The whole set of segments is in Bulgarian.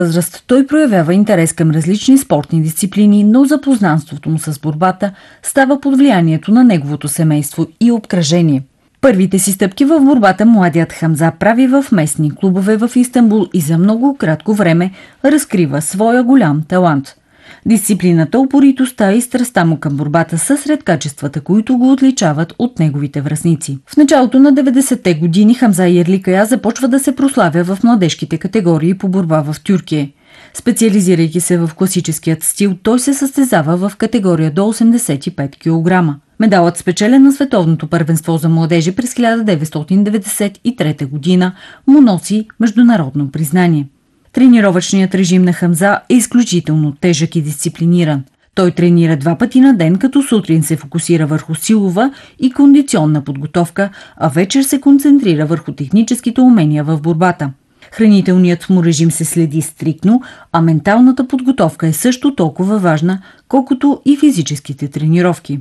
възраст той проявява интерес към различни спортни дисциплини, но запознанството му с борбата става под влиянието на неговото семейство и обкръжение. Първите си стъпки в борбата младият Хамза прави в местни клубове в Истанбул и за много кратко време разкрива своя голям талант. Дисциплината, упоритостта и страстта му към борбата са сред качествата, които го отличават от неговите връстници. В началото на 90-те години Хамза Йерликая започва да се прославя в младежките категории по борба в Тюркия. Специализирайки се в класическият стил, той се състезава в категория до 85 кг. Медалът, спечелен на световното първенство за младежи през 1993 година, му носи международно признание. Тренировъчният режим на Хамза е изключително тежък и дисциплиниран. Той тренира 2 пъти на ден, като сутрин се фокусира върху силова и кондиционна подготовка, а вечер се концентрира върху техническите умения в борбата. Хранителният му режим се следи стриктно, а менталната подготовка е също толкова важна, колкото и физическите тренировки.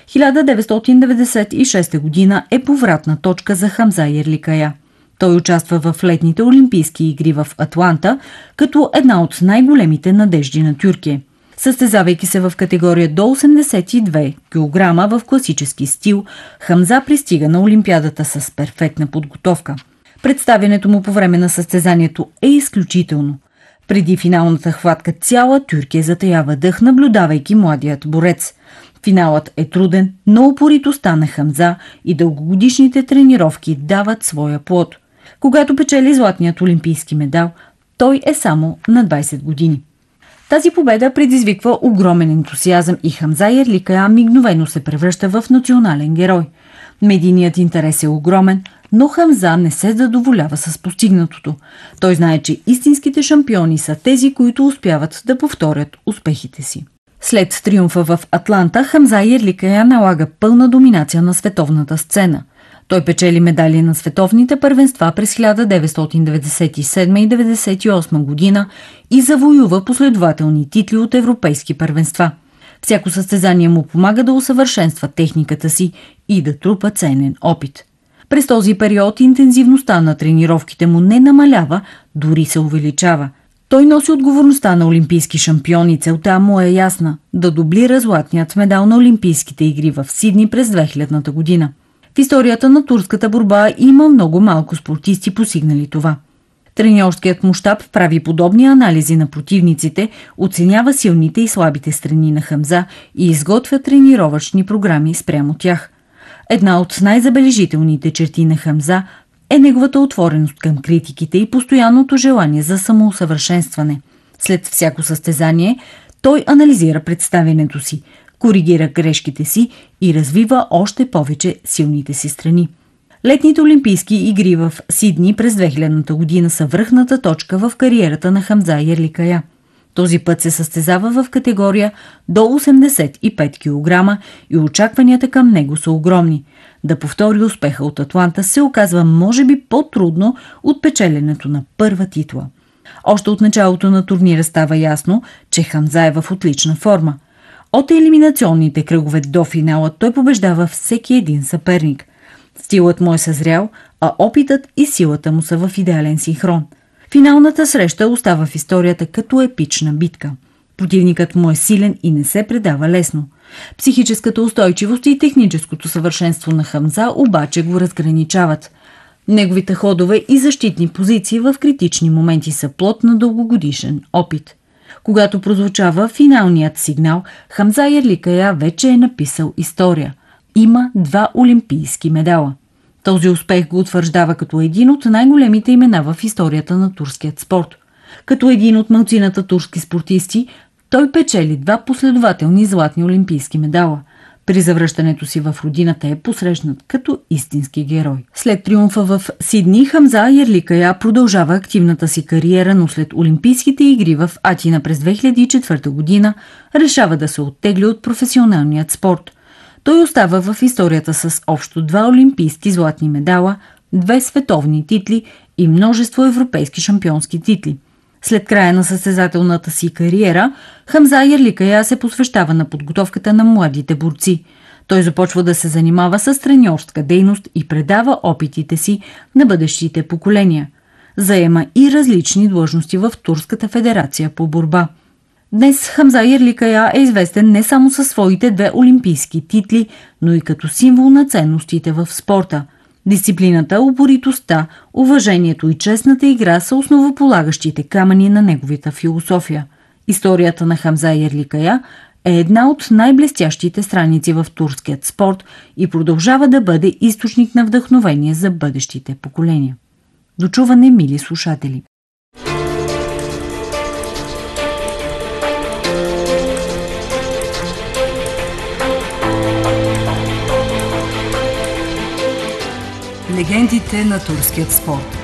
1996 година е повратна точка за Хамза Йерликая. Той участва в летните Олимпийски игри в Атланта, като една от най-големите надежди на Тюркия. Състезавайки се в категория до 82 кг в класически стил, Хамза пристига на Олимпиадата с перфектна подготовка. Представянето му по време на състезанието е изключително. Преди финалната хватка цяла Тюркия затаява дъх, наблюдавайки младият борец. Финалът е труден, но упоритостта на Хамза и дългогодишните тренировки дават своя плод. Когато печели златният олимпийски медал, той е само на 20 години. Тази победа предизвиква огромен ентусиазъм и Хамза Йерликая мигновено се превръща в национален герой. Медийният интерес е огромен, но Хамза не се задоволява с постигнатото. Той знае, че истинските шампиони са тези, които успяват да повторят успехите си. След триумфа в Атланта, Хамза Йерликая налага пълна доминация на световната сцена. Той печели медали на световните първенства през 1997 и 1998 година и завоюва последователни титли от европейски първенства. Всяко състезание му помага да усъвършенства техниката си и да трупа ценен опит. През този период интензивността на тренировките му не намалява, дори се увеличава. Той носи отговорността на олимпийски шампион и целта му е ясна – да дублира златният медал на Олимпийските игри в Сидни през 2000 година. В историята на турската борба има много малко спортисти постигнали това. Треньорският му щаб прави подобни анализи на противниците, оценява силните и слабите страни на Хамза и изготвя тренировъчни програми спрямо тях. Една от най-забележителните черти на Хамза е неговата отвореност към критиките и постоянното желание за самоусъвършенстване. След всяко състезание той анализира представянето си, коригира грешките си и развива още повече силните си страни. Летните Олимпийски игри в Сидни през 2000 година са връхната точка в кариерата на Хамза Йерликая. Този път се състезава в категория до 85 кг и очакванията към него са огромни. Да повтори успеха от Атланта се оказва може би по-трудно от печеленето на първа титла. Още от началото на турнира става ясно, че Хамза е в отлична форма. От елиминационните кръгове до финала той побеждава всеки един съперник. Стилът му е съзрял, а опитът и силата му са в идеален синхрон. Финалната среща остава в историята като епична битка. Противникът му е силен и не се предава лесно. Психическата устойчивост и техническото съвършенство на Хамза обаче го разграничават. Неговите ходове и защитни позиции в критични моменти са плод на дългогодишен опит. Когато прозвучава финалният сигнал, Хамза Йерликая вече е написал история. Има 2 олимпийски медала. Този успех го утвърждава като един от най-големите имена в историята на турският спорт. Като един от малцината турски спортисти, той печели 2 последователни златни олимпийски медала. При завръщането си в родината е посрещнат като истински герой. След триумфа в Сидни, Хамза Йерликая продължава активната си кариера, но след Олимпийските игри в Атина през 2004 година решава да се оттегли от професионалният спорт. Той остава в историята с общо 2 олимпийски златни медала, 2 световни титли и множество европейски шампионски титли. След края на състезателната си кариера, Хамза Йерликая се посвещава на подготовката на младите борци. Той започва да се занимава с треньорска дейност и предава опитите си на бъдещите поколения. Заема и различни длъжности в Турската федерация по борба. Днес Хамза Ярликая е известен не само със своите 2 олимпийски титли, но и като символ на ценностите в спорта. Дисциплината, упоритостта, уважението и честната игра са основополагащите камъни на неговата философия. Историята на Хамза Ярликая е една от най-блестящите страници в турският спорт и продължава да бъде източник на вдъхновение за бъдещите поколения. До чуване, мили слушатели! Легендите на турският спорт.